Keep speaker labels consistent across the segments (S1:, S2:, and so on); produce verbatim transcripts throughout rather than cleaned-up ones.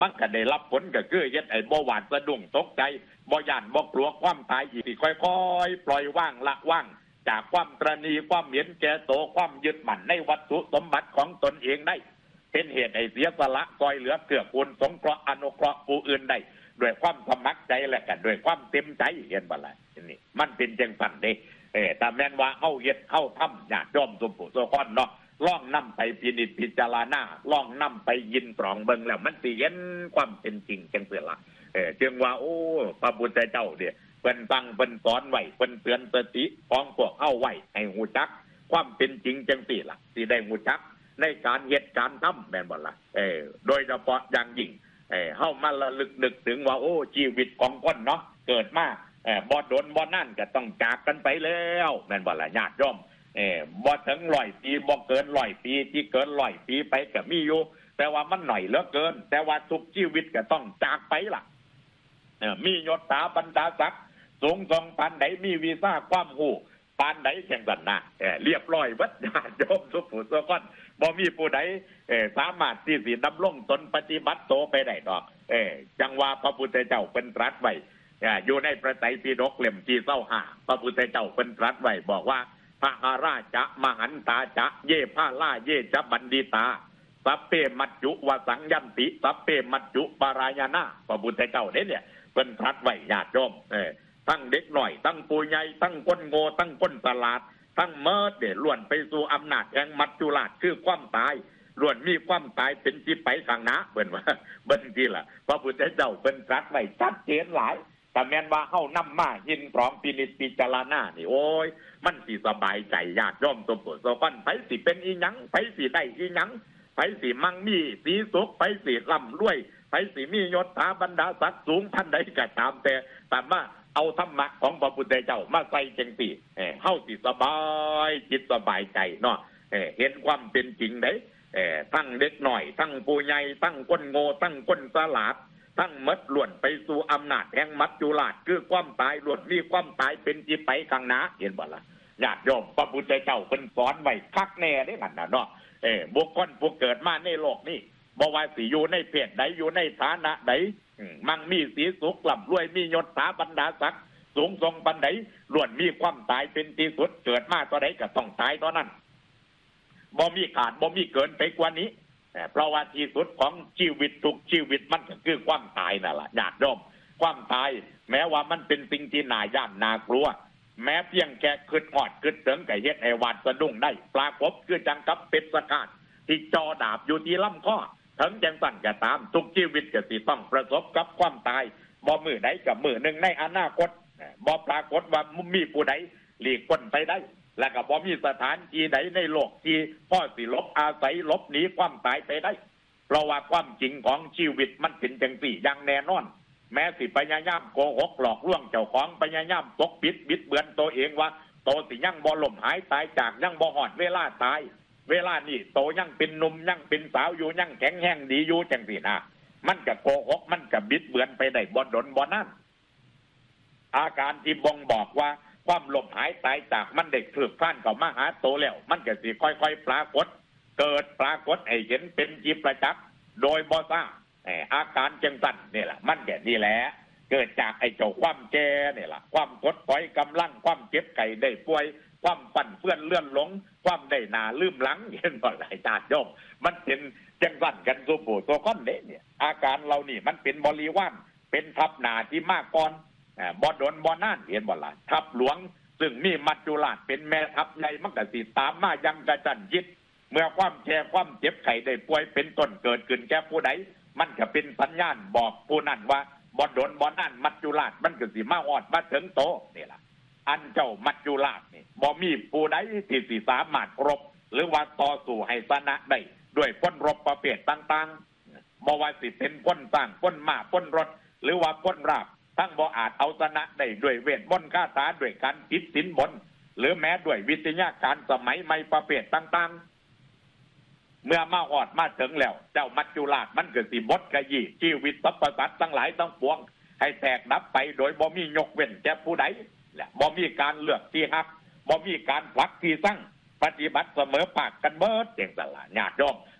S1: มันก็ได้รับผลก็คือเฮ็ดไอ้บ่หวาดสะดุ้งตกใจบ่ย่านบ่กลัวความตายอีกค่อยๆปล่อยว่างละว่างจากความตรณีความเห็นแก่โตความยึดมั่นในวัตถุสมบัติของตนเองได้เป็นเหตุให้เสียสละซอยเหลือเกื้อกูลสงเคราะห์อนุเคราะห์ผู้อื่นได้ด้วยความสมัครใจและกันด้วยความเต็มใจเห็นบ่ล่ะนี่มันเป็นจังซั่นเด้เออแต่แม่นว่าเฮาเฮ็ดเฮาทำญาติโยมสมผู้ทุกคนเนาะล่องนำไปพินิจพิจารณาล่องนำไปยินตรองเบิ่งแล้วมันสิเห็นความเป็นจริงจังซี่ล่ะเออจึงว่าโอ้พระพุทธเจ้าเนี่ยเพิ่นฟังเพิ่นสอนไว้เพิ่นเตือนสติของพวกเฮาไว้ให้ฮู้จักความเป็นจริงจังซี่ล่ะสิได้ฮู้จักในการเฮ็ดการทำแม่นบ่ล่ะเออโดยเฉพาะอย่างยิ่งเออเฮามาระลึกนึกถึงว่าโอ้ชีวิตของคนเนาะเกิดมาเออบ่โดนบ่นานก็ต้องจากกันไปแล้วแม่นบ่ล่ะญาติโยมเออบ่ถึงร้อยปีบ่เกินร้อยปีที่เกินร้อยปีไปก็มีอยู่แต่ว่ามันหน่อยเหลือเกินแต่ว่าทุกชีวิตก็ต้องจากไปล่ะเออมียศถาบรรดาศักดิ์สูงส่งปานใดมีวีซ่าความรู้ปานใดจังซั่นน่ะเออเรียบร้อยเบิดญาติโยมทุกผู้ทุกคนบ่มีผู้ใดเออสามารถที่สิดำรงตนปฏิบัติโตไปได้ดอกเออจังว่าพระพุทธเจ้าเพิ่นตรัสไว้อยู่ในพระไตรปิฎกเล่มที่ยี่สิบห้าพระพุทธเจ้าเพิ่นตรัสไว้บอกว่าพระอาราจะมหันตาจะเยพาลาเยจะบัณฑิตาสัพเพมัจจุวสังยันติสัพเพมัจจุปารายณะพระพุทธเจ้าเนี่ยเพิ่นตรัสไว้ญาติโยมเออทั้งเด็กหน่อยทั้งผู้ใหญ่ทั้งคนโง่ทั้งคนฉลาดทั้งเมิดเด้ล้วนไปสู่อำนาจแห่งมัจจุราชคือความตายล้วนมีความตายเป็นที่ไปข้างหน้าเพิ่นว่าเบิ่งทีล่ะพระพุทธเจ้าเพิ่นตรัสไว้ชัดเจนหลายแต่แม่นว่าเฮานำมายินพร้อมพินิจพิจารณานี่โอ้ยมันสิสบายใจญาติโยมสมบูรณ์สมบัติไผสิเป็นอีหยังไผสิได้อีหยังไผสิมั่งมีสีสุขไผสิร่ำรวยไผสิมียศถาบรรดาศักดิ์สูงพันใดก็ตามแต่แต่ว่าเอาธรรมะของพระพุทธเจ้ามาใส่จังซี่เอ้เฮาสิสบายจิตสบายใจเนาะเอ้เห็นความเป็นจริงเด้เอ้ทั้งเด็กน้อยทั้งผู้ใหญ่ทั้งคนโง่ทั้งคนฉลาดทั้งมัดล้วนไปสู่อำนาจแห่งมัจจุราชคือความตายล้วนมีความตายเป็นที่ไปข้างหน้าเห็นบ่ล่ะญาติโยมพระพุทธเจ้าเพิ่นสอนไว้คักแน่เด้นั่นน่ะเนาะเอ้บุคคลผู้เกิดมาในโลกนี้บ่ว่าสิอยู่ในเพศใดอยู่ในฐานะใดมั่งมีสีสุขร่ำรวยมียศถาบรรดาศักดิ์สูงส่งปานใดล้วนมีความตายเป็นที่สุดเกิดมาตัวใดก็ต้องตายตัวนั้นบ่มีขาดบ่มีเกินไปกว่านี้เพราะว่าที่สุดของชีวิตทุกชีวิตมันก็คือความตายนั่นแหละญาติโยมความตายแม้ว่ามันเป็นสิ่งที่น่าย่านน่ากลัวแม้เพียงแค่คิดฮอดคิดถึงก็เฮ็ดให้หวาดสะดุ้งได้ปรากฏคือจังกับเป็ดสกาดที่จอดาบอยู่ที่ลำคอถึงจังสั่นก็ตามทุกชีวิตก็สิต้องประสบกับความตายบ่มื้อใดก็มื้อหนึ่งในอนาคตบ่ปรากฏว่ามีผู้ใดหลีกพ้นไปได้และก็บ่มีสถานที่ใดในโลกที่พ่อสิหลบอาศัยหลบหนีความตายไปได้เพราะว่าความจริงของชีวิตมันเป็นจังซี่อย่างแน่นอนแม้สิพยายามโกหกหลอกลวงเจ้าของพยายามปกปิดบิดเบือนตัวเองว่าโตสิยังบ่ล้มหายตายจากยังบ่ฮอดเวลาตายเวลานี้โตยังเป็นหนุ่มยังเป็นสาวอยู่ยังแข็งแรงดีอยู่จังซี่นะมันก็โกหกมันก็บิดเบือนไปได้บ่ดนบ่นานอาการที่บ่งบอกว่าความล้มหายตายจากมันเด็กถือพล่านเข้ามาหาโตแล้วมันก็สิค่อยๆปรากฏเกิดปรากฏให้เห็นเป็นจิตประจักษ์โดยบ่ทราบอาการจังสั่นนี่แหละมันแก่นี่แหละเกิดจากไอ้เจ้าความแก่นี่แหละความกดปล่อยกำลังความเจ็บไข้ได้ป่วยความปั่นเปื้อนเลื่อนหลงความได้หนาลืมหลังเห็นบ่หลายญาติโยมมันเป็นจังสั่นกันสู่ผู้ตัวก้อนเด้เนี่ยอาการเรานี่มันเป็นบริวารเป็นทับหนาที่มากก่อนบ่ดนบ่นานเห็นบ่ล่ะทับหลวงซึ่งมีมัจจุราชเป็นแม่ทัพใหญ่มันก็สิตามมายังกระจันยิดเมื่อความแก่ความเจ็บไข้ได้ป่วยเป็นต้นเกิดขึ้นแก่ผู้ใดมันก็เป็นสัญญาณบอกผู้นั้นว่าบ่ดนบ่นานมัจจุราชมันก็สิมาฮอดมาถึงโตนี่ล่ะอันเจ้ามัจจุราชนี่บ่มีผู้ใดที่สิสามารถรบหรือว่าต่อสู้ให้ชนะได้ด้วยพลรบประเภทต่างๆบ่ว่าสิเป็นพลสร้างพลม้าพลรถหรือว่าพลราบทั้งบ่อาจเอาชนะได้ด้วยเวทมนต์คาถาด้วยการติดสินบนหรือแม้ด้วยวิทยาการสมัยใหม่ประเภทต่างๆเมื่อมาฮอดมาถึงแล้วเจ้ามัจจุราชมันก็สิบดกะยี่ชีวิตสรรพสัตว์ทั้งหลายทั้งปวงให้แตกดับไปโดยบ่มียกเว้นแก่ผู้ใดและบ่มีการเลือกที่ฮักบ่มีการผลักที่สั่งปฏิบัติเสมอภาคกันเบิดจังซั่นล่ะญาติโยม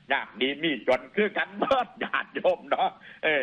S1: ยากดีมีจนคือกันเบิดญาติโยมเนาะเออ